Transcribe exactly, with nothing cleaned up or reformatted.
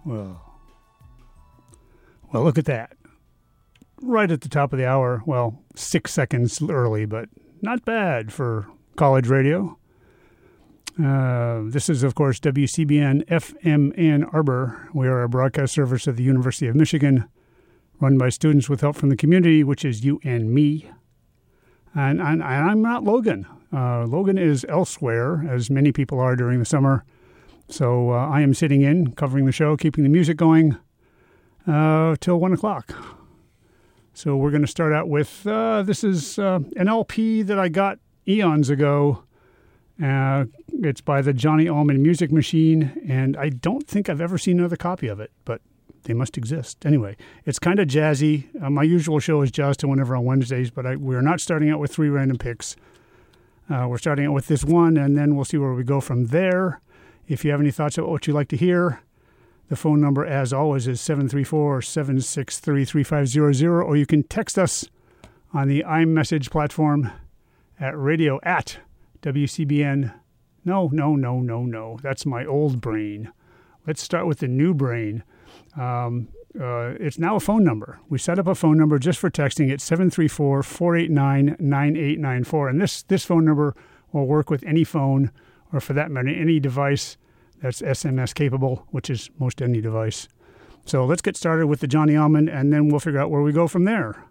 Well, well, look at that. Right at the top of the hour. Well, six seconds early, but not bad for college radio. Uh, this is, of course, W C B N F M Ann Arbor. We are a broadcast service of the University of Michigan, run by students with help from the community, which is you and me. And, and, and I'm not Logan. Uh, Logan is elsewhere, as many people are during the summer. So uh, I am sitting in, covering the show, keeping the music going uh, till one o'clock. So we're going to start out with, uh, this is uh, an L P that I got eons ago. Uh, it's by the Johnny Allman Music Machine, and I don't think I've ever seen another copy of it, but they must exist. Anyway, it's kind of jazzy. Uh, my usual show is Jazz to Whenever on Wednesdays, but I, we're not starting out with three random picks. Uh, we're starting out with this one, and then we'll see where we go from there. If you have any thoughts about what you'd like to hear, the phone number, as always, is seven three four, seven six three, three five zero zero, or you can text us on the iMessage platform at radio at W C B N. No, no, no, no, no. That's my old brain. Let's start with the new brain. Um, uh, it's now a phone number. We set up a phone number just for texting at seven three four, four eight nine, nine eight nine four. And this, this phone number will work with any phone, or for that matter, any device that's S M S capable, which is most any device. So let's get started with the Johnny Allman, and then we'll figure out where we go from there.